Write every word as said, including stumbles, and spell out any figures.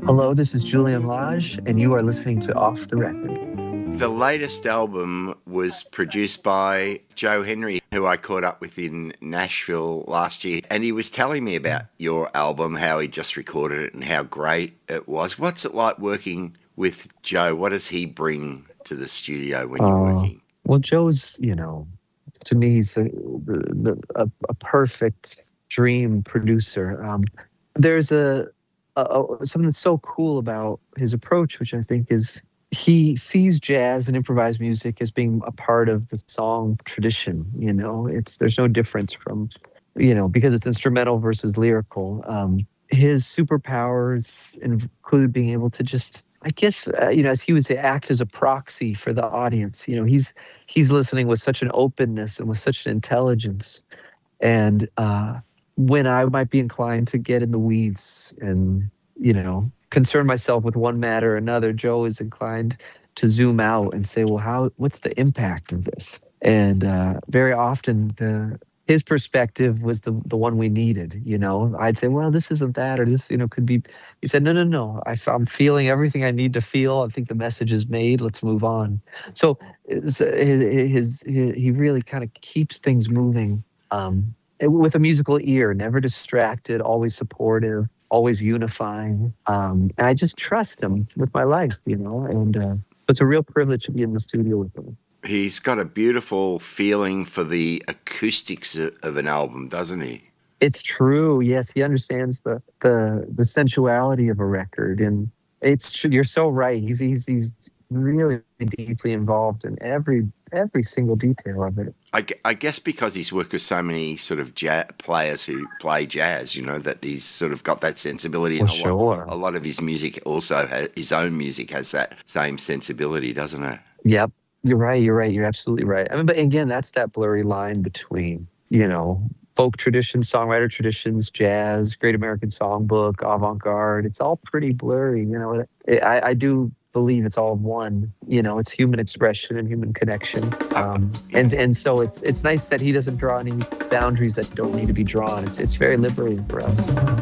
Hello, this is Julian Lage, and you are listening to Off the Record. The latest album was produced by Joe Henry, who I caught up with in Nashville last year, and he was telling me about your album, how he just recorded it and how great it was. What's it like working with Joe? What does he bring to the studio when you're Uh, working? well, Joe's, you know, to me, he's a, the, the, a, a perfect dream producer. Um, there's a, a, a something that's so cool about his approach, which I think is he sees jazz and improvised music as being a part of the song tradition. You know, it's there's no difference from, you know, because it's instrumental versus lyrical. Um, his superpowers include being able to just, I guess, uh, you know, as he would say, act as a proxy for the audience. You know, he's he's listening with such an openness and with such an intelligence. And uh, when I might be inclined to get in the weeds and, you know, concern myself with one matter or another, Joe is inclined to zoom out and say, well, how, what's the impact of this? And uh, very often the his perspective was the the one we needed. You know, I'd say, well, this isn't that, or this, you know, could be. He said, no, no, no. I, I'm feeling everything I need to feel. I think the message is made. Let's move on. So his, his, his he really kind of keeps things moving um, with a musical ear, never distracted, always supportive, always unifying. Um, and I just trust him with my life, you know. And uh, it's a real privilege to be in the studio with him. He's got a beautiful feeling for the acoustics of an album, doesn't he? It's true. Yes, he understands the the the sensuality of a record, and it's true. You're so right. He's he's he's really deeply involved in every every single detail of it. I, I guess because he's worked with so many sort of jazz players who play jazz, you know, that he's sort of got that sensibility. Well, and a, sure. lot, a lot of his music also, has, his own music has that same sensibility, doesn't it? Yep. You're right. You're right. You're absolutely right. I mean, but again, that's that blurry line between, you know, folk traditions, songwriter traditions, jazz, Great American Songbook, avant-garde. It's all pretty blurry. You know, I, I do believe it's all one. You know, it's human expression and human connection. Um, and and so it's it's nice that he doesn't draw any boundaries that don't need to be drawn. It's it's very liberating for us.